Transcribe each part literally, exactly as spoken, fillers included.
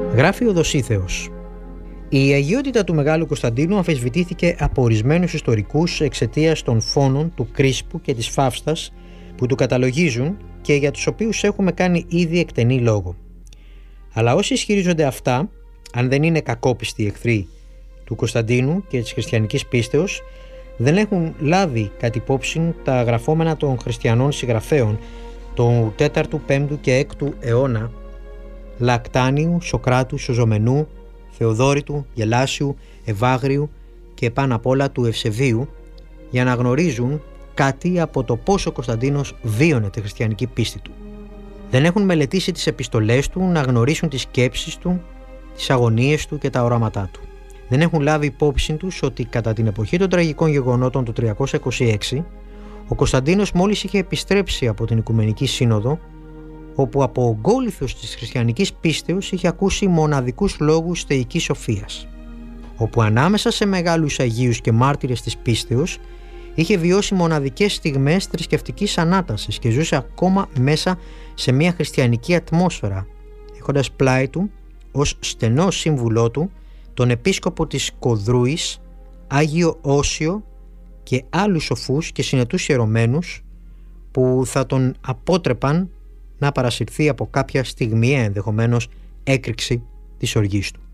Γράφει ο Δοσίθεος. Η αγιότητα του Μεγάλου Κωνσταντίνου αμφισβητήθηκε από ορισμένους ιστορικούς εξαιτίας των φόνων του Κρίσπου και της Φαύστας που του καταλογίζουν και για τους οποίους έχουμε κάνει ήδη εκτενή λόγο. Αλλά όσοι ισχυρίζονται αυτά, αν δεν είναι κακόπιστοι εχθροί του Κωνσταντίνου και της χριστιανικής πίστεως, δεν έχουν λάβει κατ' υπόψη τα γραφόμενα των χριστιανών συγγραφέων του τέταρτου, πέμπτου και έκτου αιώνα, Λακτάνιου, Σοκράτου, Σωζομενού, Θεοδόρητου, Γελάσιου, Ευάγριου και πάνω απ' όλα του Ευσεβίου, για να γνωρίζουν κάτι από το πώς ο Κωνσταντίνος βίωνε τη χριστιανική πίστη του. Δεν έχουν μελετήσει τις επιστολές του να γνωρίσουν τις σκέψεις του, τις αγωνίες του και τα οράματά του. Δεν έχουν λάβει υπόψη τους ότι κατά την εποχή των τραγικών γεγονότων του τριακόσια είκοσι έξι, ο Κωνσταντίνος μόλις είχε επιστρέψει από την Οικουμενική Σύνοδο, όπου από ογκόληθος της χριστιανικής πίστεως είχε ακούσει μοναδικούς λόγους θεϊκής σοφίας, όπου ανάμεσα σε μεγάλους Αγίους και μάρτυρες της πίστεως είχε βιώσει μοναδικές στιγμές θρησκευτικής ανάτασης και ζούσε ακόμα μέσα σε μια χριστιανική ατμόσφαιρα, έχοντας πλάι του ως στενό σύμβουλό του τον επίσκοπο της Κοδρούης, Άγιο Όσιο και άλλους σοφούς και συνετούς ιερωμένους που θα τον απότρεπαν να παρασυρθεί από κάποια στιγμιαία ενδεχομένως έκρηξη της οργής του.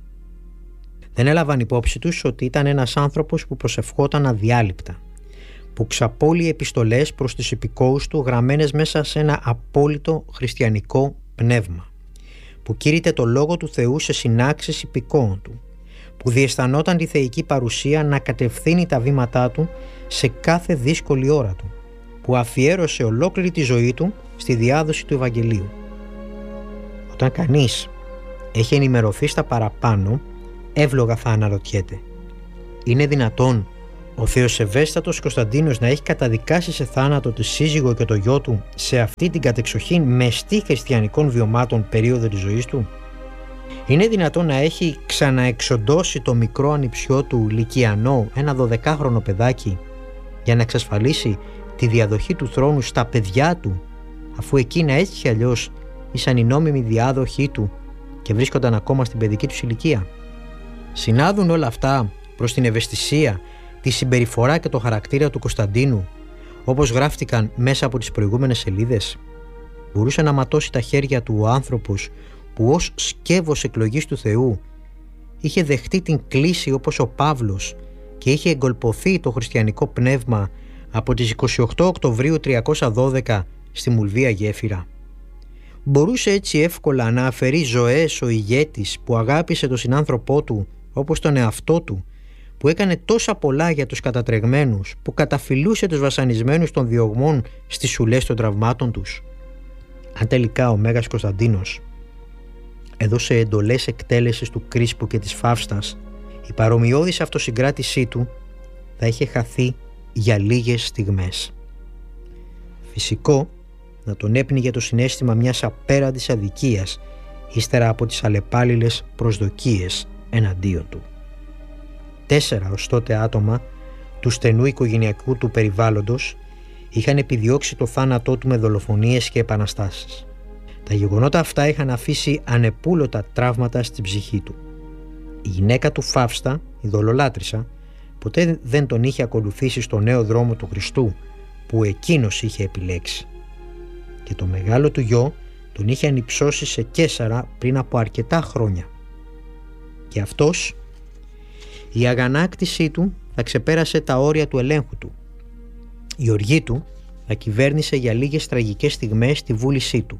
Δεν έλαβαν υπόψη τους ότι ήταν ένας άνθρωπος που προσευχόταν αδιάλειπτα, που ξαπόλυε επιστολές προς τους υπηκόους του γραμμένες μέσα σε ένα απόλυτο χριστιανικό πνεύμα, που κήρυτε το Λόγο του Θεού σε συνάξεις υπηκόων του, που διαισθανόταν τη θεϊκή παρουσία να κατευθύνει τα βήματά του σε κάθε δύσκολη ώρα του, που αφιέρωσε ολόκληρη τη ζωή του στη διάδοση του Ευαγγελίου. Όταν κανείς έχει ενημερωθεί στα παραπάνω, εύλογα θα αναρωτιέται: είναι δυνατόν ο θεοσεβέστατος Κωνσταντίνος να έχει καταδικάσει σε θάνατο τη σύζυγο και το γιο του σε αυτή την κατεξοχήν μεστή χριστιανικών βιωμάτων περίοδο της ζωής του? Είναι δυνατόν να έχει ξαναεξοντώσει το μικρό ανιψιό του Λυκιανό, ένα δωδεκάχρονο παιδάκι, για να εξασφαλίσει τη διαδοχή του θρόνου στα παιδιά του, αφού εκείνα έτσι κι αλλιώς ήσαν οι νόμιμοι διάδοχοι του και βρίσκονταν ακόμα στην παιδική τους ηλικία? Συνάδουν όλα αυτά προς την ευαισθησία, τη συμπεριφορά και το χαρακτήρα του Κωνσταντίνου, όπως γράφτηκαν μέσα από τις προηγούμενες σελίδες? Μπορούσε να ματώσει τα χέρια του ο άνθρωπος που ως σκεύος εκλογής του Θεού είχε δεχτεί την κλίση όπως ο Παύλος και είχε εγκολποθεί το χριστιανικό πνεύμα από τις είκοσι οκτώ Οκτωβρίου τριακόσια δώδεκα στη Μουλβία γέφυρα? Μπορούσε έτσι εύκολα να αφαιρεί ζωές ο ηγέτης που αγάπησε τον συνάνθρωπό του όπως τον εαυτό του, που έκανε τόσα πολλά για τους κατατρεγμένους, που καταφυλούσε τους βασανισμένους των διωγμών στις σουλές των τραυμάτων τους? Αν τελικά ο Μέγας Κωνσταντίνος έδωσε εντολές εκτέλεσης του Κρίσπου και της Φαύστας, η παρομοιώδης αυτοσυγκράτησή του θα είχε χαθεί για λίγες στιγμές. Φυσικό να τον έπνιγε το συναίσθημα μιας απέραντης αδικίας ύστερα από τις αλλεπάλληλες προσδοκίες εναντίον του. Τέσσερα ως τότε άτομα του στενού οικογενειακού του περιβάλλοντος είχαν επιδιώξει το θάνατό του με δολοφονίες και επαναστάσεις. Τα γεγονότα αυτά είχαν αφήσει ανεπούλωτα τραύματα στην ψυχή του. Η γυναίκα του Φαύστα, η δολολάτρησα, ποτέ δεν τον είχε ακολουθήσει στο νέο δρόμο του Χριστού που εκείνος είχε επιλέξει. Και το μεγάλο του γιο τον είχε ανυψώσει σε Καίσαρα πριν από αρκετά χρόνια. Και αυτός, η αγανάκτησή του θα ξεπέρασε τα όρια του ελέγχου του. Η οργή του θα κυβέρνησε για λίγες τραγικές στιγμές τη βούλησή του.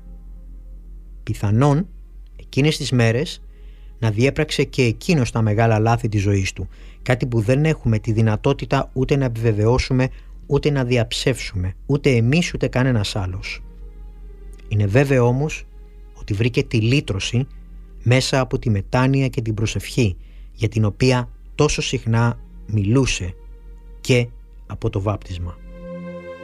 Πιθανόν εκείνες τις μέρες να διέπραξε και εκείνος τα μεγάλα λάθη της ζωής του, κάτι που δεν έχουμε τη δυνατότητα ούτε να επιβεβαιώσουμε, ούτε να διαψεύσουμε, ούτε εμείς ούτε κανένας άλλος. Είναι βέβαιο όμως ότι βρήκε τη λύτρωση μέσα από τη μετάνοια και την προσευχή, για την οποία τόσο συχνά μιλούσε και από το βάπτισμα.